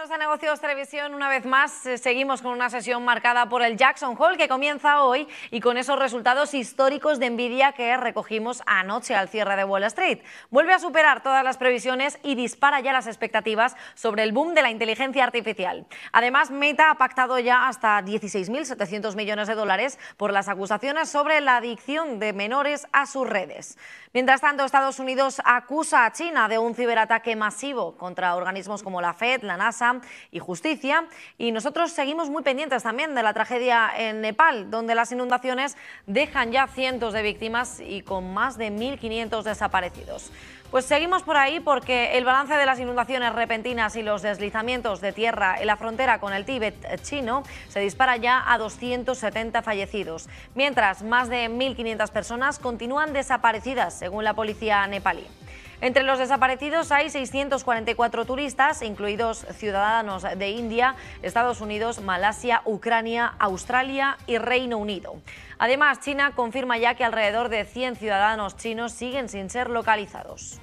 Amigos de Negocios Televisión, una vez más seguimos con una sesión marcada por el Jackson Hole que comienza hoy y con esos resultados históricos de Nvidia que recogimos anoche al cierre de Wall Street. Vuelve a superar todas las previsiones y dispara ya las expectativas sobre el boom de la inteligencia artificial. Además, Meta ha pactado ya hasta 16.700 millones de dólares por las acusaciones sobre la adicción de menores a sus redes. Mientras tanto, Estados Unidos acusa a China de un ciberataque masivo contra organismos como la FED, la NASA y Justicia, y nosotros seguimos muy pendientes también de la tragedia en Nepal, donde las inundaciones dejan ya cientos de víctimas y con más de 1.500 desaparecidos. Pues seguimos por ahí porque el balance de las inundaciones repentinas y los deslizamientos de tierra en la frontera con el Tíbet chino se dispara ya a 270 fallecidos, mientras más de 1.500 personas continúan desaparecidas, según la policía nepalí. Entre los desaparecidos hay 644 turistas, incluidos ciudadanos de India, Estados Unidos, Malasia, Ucrania, Australia y Reino Unido. Además, China confirma ya que alrededor de 100 ciudadanos chinos siguen sin ser localizados.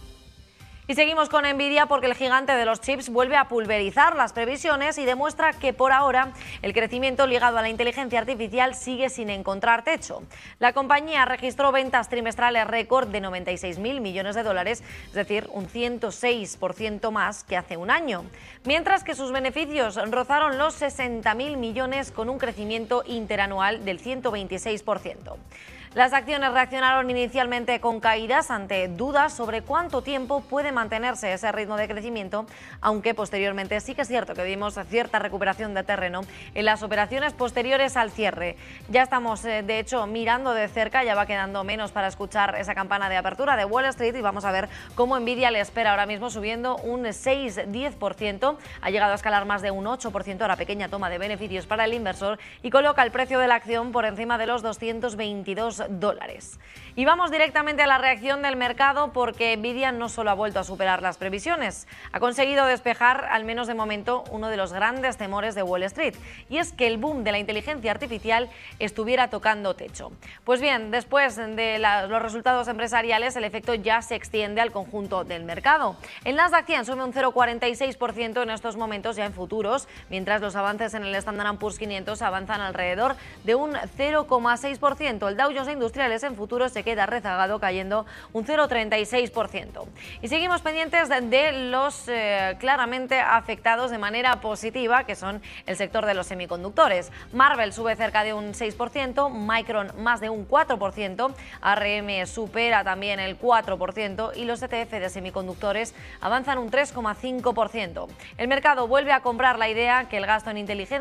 Y seguimos con Nvidia porque el gigante de los chips vuelve a pulverizar las previsiones y demuestra que por ahora el crecimiento ligado a la inteligencia artificial sigue sin encontrar techo. La compañía registró ventas trimestrales récord de 96.000 millones de dólares, es decir, un 106% más que hace un año, mientras que sus beneficios rozaron los 60.000 millones con un crecimiento interanual del 126%. Las acciones reaccionaron inicialmente con caídas ante dudas sobre cuánto tiempo puede mantenerse ese ritmo de crecimiento, aunque posteriormente sí que es cierto que vimos cierta recuperación de terreno en las operaciones posteriores al cierre. Ya estamos, de hecho, mirando de cerca, ya va quedando menos para escuchar esa campana de apertura de Wall Street y vamos a ver cómo Nvidia le espera ahora mismo subiendo un 6-10%, ha llegado a escalar más de un 8% a la pequeña toma de beneficios para el inversor y coloca el precio de la acción por encima de los $222. Y vamos directamente a la reacción del mercado porque Nvidia no solo ha vuelto a superar las previsiones, ha conseguido despejar, al menos de momento, uno de los grandes temores de Wall Street, y es que el boom de la inteligencia artificial estuviera tocando techo. Pues bien, después de los resultados empresariales, el efecto ya se extiende al conjunto del mercado. El Nasdaq 100 sube un 0,46% en estos momentos ya en futuros, mientras los avances en el Standard & Poor's 500 avanzan alrededor de un 0,6%. El Dow Jones Industriales en futuros se queda rezagado, cayendo un 0,36%. Y seguimos pendientes de los claramente afectados de manera positiva, que son el sector de los semiconductores. Marvell sube cerca de un 6%, Micron más de un 4%, ARM supera también el 4% y los ETF de semiconductores avanzan un 3,5%. El mercado vuelve a comprar la idea que el gasto en inteligencia